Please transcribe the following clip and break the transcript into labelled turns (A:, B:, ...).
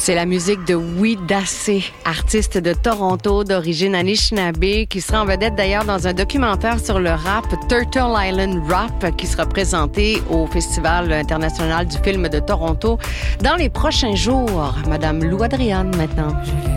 A: C'est la musique de Ouidassé, artiste de Toronto d'origine Anishinaabe, qui sera en vedette d'ailleurs dans un documentaire sur le rap Turtle Island Rap qui sera présenté au Festival international du film de Toronto dans les prochains jours. Madame Lou Adriane maintenant.